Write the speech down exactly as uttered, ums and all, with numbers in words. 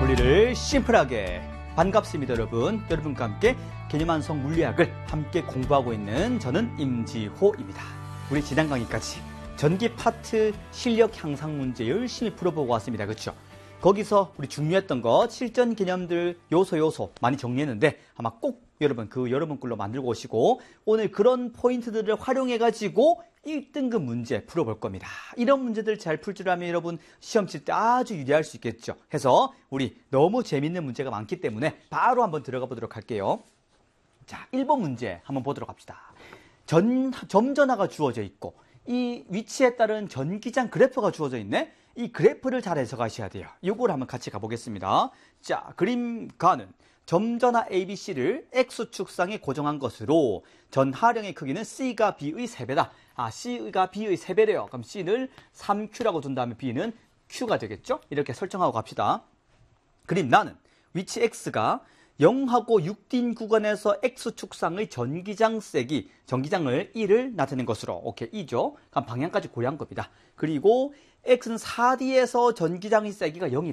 물리를 심플하게. 반갑습니다, 여러분. 여러분과 함께 개념 완성 물리학을 함께 공부하고 있는 저는 임지호입니다. 우리 지난 강의까지 전기 파트 실력 향상 문제 열심히 풀어보고 왔습니다. 그렇죠? 거기서 우리 중요했던 것, 실전 개념들 요소 요소 많이 정리했는데 아마 꼭 여러분 그 여러분 걸로 만들고 오시고 오늘 그런 포인트들을 활용해가지고 일 등급 문제 풀어볼 겁니다. 이런 문제들 잘 풀 줄 알면 여러분 시험 칠 때 아주 유리할 수 있겠죠. 해서 우리 너무 재밌는 문제가 많기 때문에 바로 한번 들어가 보도록 할게요. 자, 일 번 문제 한번 보도록 합시다. 전, 점전화가 주어져 있고 이 위치에 따른 전기장 그래프가 주어져 있네. 이 그래프를 잘 해석하셔야 돼요. 이걸 한번 같이 가보겠습니다. 자, 그림 가는 점전화 에이비씨를 X축상에 고정한 것으로 전하령의 크기는 C가 B의 세 배다. 아, C가 B의 세 배래요. 그럼 C를 삼 큐라고 둔 다음에 B는 Q가 되겠죠? 이렇게 설정하고 갑시다. 그림 나는 위치 X가 영하고 육 딘 구간에서 X축상의 전기장 세기, 전기장을 일을 나타낸 것으로, 오케이, 이죠. 그럼 방향까지 고려한 겁니다. 그리고 X는 사 디에서 전기장의 세기가 영이래.